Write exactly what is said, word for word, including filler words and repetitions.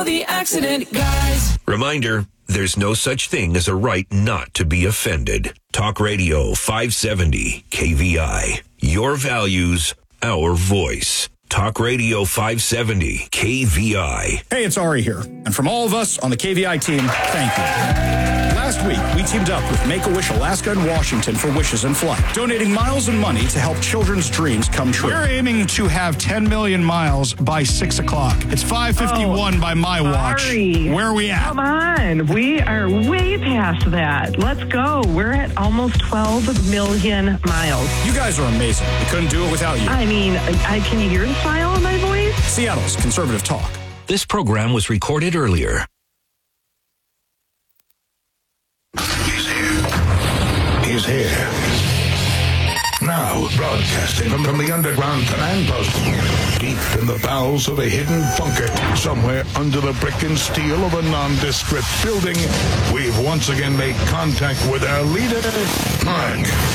The accident guys. Reminder, there's no such thing as a right not to be offended. Talk Radio five seventy K V I. Your values, our voice. Talk Radio five seventy K V I. Hey, it's Ari here. And from all of us on the K V I team, thank you. Last week, we teamed up with Make-A-Wish Alaska and Washington for Wishes in Flight, donating miles and money to help children's dreams come true. We're aiming to have ten million miles by six o'clock. It's five fifty-one oh, by my watch. Ari, Where are we at? Come on. We are way past that. Let's go. We're at almost twelve million miles. You guys are amazing. We couldn't do it without you. I mean, I, can you hear the smile in my voice? Seattle's Conservative Talk. This program was recorded earlier. He's here. He's here. Now, broadcasting from, from the underground command post, deep in the bowels of a hidden bunker, somewhere under the brick and steel of a nondescript building, we've once again made contact with our leader, Mark